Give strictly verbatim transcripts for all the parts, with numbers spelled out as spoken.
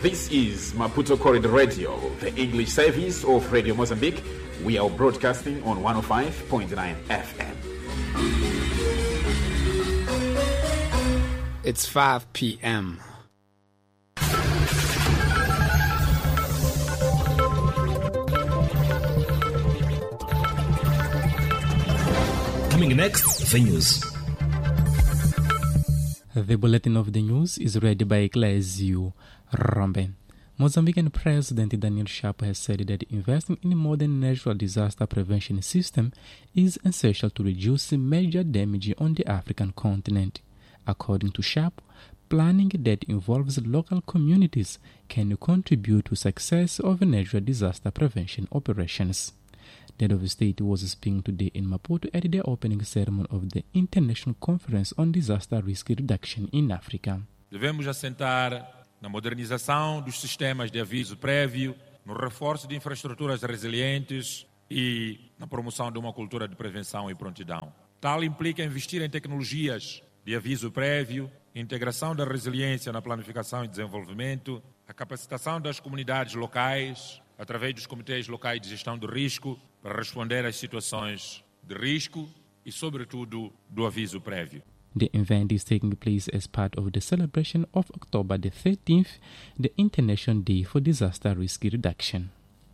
This is Maputo Corridor Radio, the English service of Radio Mozambique. We are broadcasting on one oh five point nine F M. It's five p.m. Coming next, the news. The bulletin of the news is read by Ecclesio Rombe. Mozambican President Daniel Chapo has said that investing in a modern natural disaster prevention system is essential to reduce major damage on the African continent. According to Chapo, planning that involves local communities can contribute to success of natural disaster prevention operations. The head of state was speaking today in Maputo at the opening ceremony of the International Conference on Disaster Risk Reduction in Africa. Devemos assentar na modernização dos sistemas de aviso prévio, no reforço de infraestruturas resilientes e na promoção de uma cultura de prevenção e prontidão. Tal implica investir em tecnologias de aviso prévio, integração da resiliência na planificação e desenvolvimento, a capacitação das comunidades locais, através dos comitês locais de gestão de risco, para responder às situações de risco e, sobretudo, do aviso prévio. The event is taking place as part of the celebration of October the thirteenth, the International Day for Disaster Risk Reduction.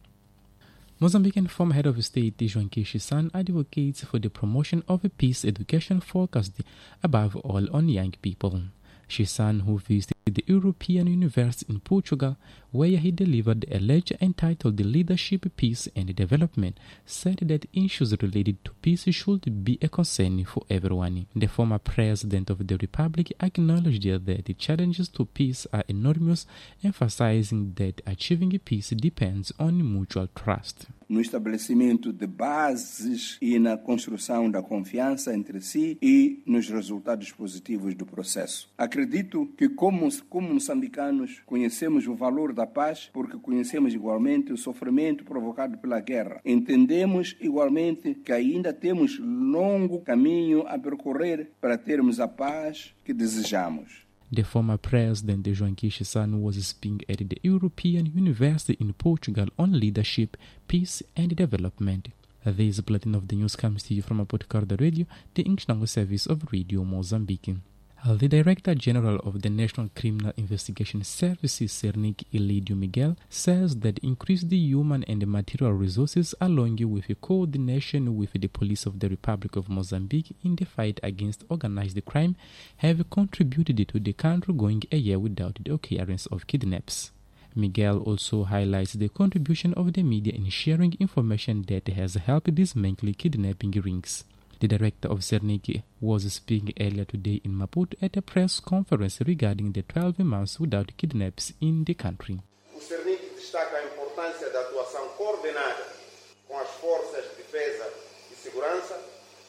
Mozambican former head of state Joaquim Chissano advocates for the promotion of a peace education focused above all on young people. Chissano, who visited the European University in Portugal, where he delivered a lecture entitled Leadership, Peace and Development, said that issues related to peace should be a concern for everyone. The former president of the Republic acknowledged that the challenges to peace are enormous, emphasizing that achieving peace depends on mutual trust. No estabelecimento de bases e na construção da confiança entre si e nos resultados positivos do processo. Acredito que como, como moçambicanos conhecemos o valor da paz porque conhecemos igualmente o sofrimento provocado pela guerra. Entendemos igualmente que ainda temos longo caminho a percorrer para termos a paz que desejamos. The former president Joaquim Chissano was speaking at the European University in Portugal on leadership, peace and development. This bulletin of the news comes to you from Maputo Corridor Radio, the English language service of Radio Mozambique. The Director General of the National Criminal Investigation Services, Sernik Elidio Miguel, says that increased human and material resources along with coordination with the police of the Republic of Mozambique in the fight against organized crime have contributed to the country going a year without the occurrence of kidnaps. Miguel also highlights the contribution of the media in sharing information that has helped dismantle kidnapping rings. The director of Sernik was speaking earlier today in Maputo at a press conference regarding the twelve months without kidnaps in the country. O Sernik destaca a importância da atuação coordenada com as forças de defesa e segurança,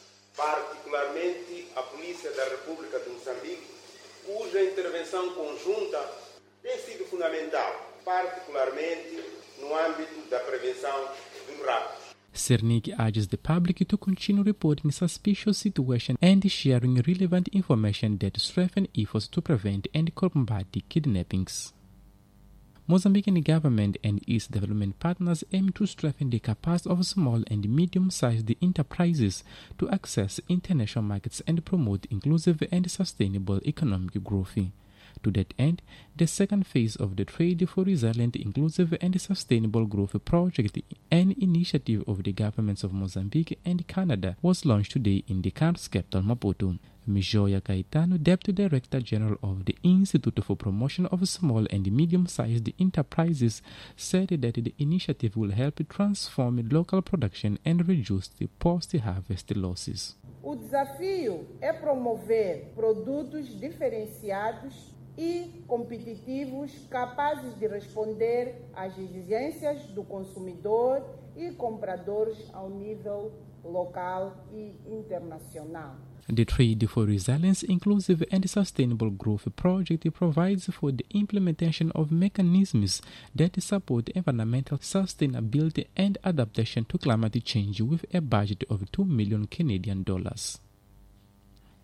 particularmente a Polícia da República de Moçambique, cuja intervenção conjunta tem sido fundamental, particularmente no âmbito da prevenção dos raptos. Sernik urges the public to continue reporting suspicious situations and sharing relevant information that strengthen efforts to prevent and combat kidnappings. Mozambican government and its development partners aim to strengthen the capacity of small and medium-sized enterprises to access international markets and promote inclusive and sustainable economic growth. To that end, the second phase of the Trade for Resilient, Inclusive and Sustainable Growth project, an initiative of the governments of Mozambique and Canada, was launched today in the country's capital, Maputo. Mijoia Caetano, Deputy Director General of the Institute for Promotion of Small and Medium-Sized Enterprises, said that the initiative will help transform local production and reduce the post-harvest losses. O desafio é promover produtos diferenciados e competitivos capazes de responder às exigências do consumidor e compradores ao nível local e internacional. The Trade for Resilience, Inclusive and Sustainable Growth project provides for the implementation of mechanisms that support environmental sustainability and adaptation to climate change with a budget of two million Canadian dollars.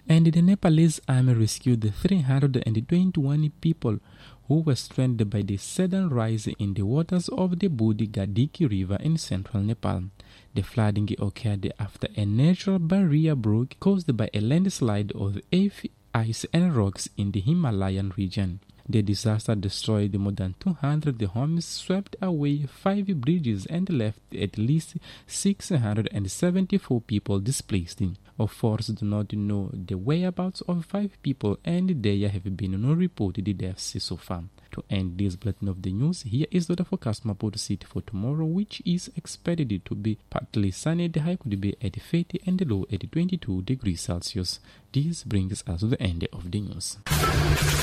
And the Nepalese army rescued three hundred twenty-one people who were stranded by the sudden rise in the waters of the Budi Gadiki River in central Nepal. The flooding occurred after a natural barrier broke caused by a landslide of ice and rocks in the Himalayan region. The disaster destroyed more than two hundred homes, swept away five bridges, and left at least six hundred seventy-four people displaced. Authorities do not know the whereabouts of five people, and there have been no reported deaths so far. To end this bulletin of the news, here is the forecast Maputo City for tomorrow, which is expected to be partly sunny. The high could be at thirty and the low at twenty-two degrees Celsius. This brings us to the end of the news.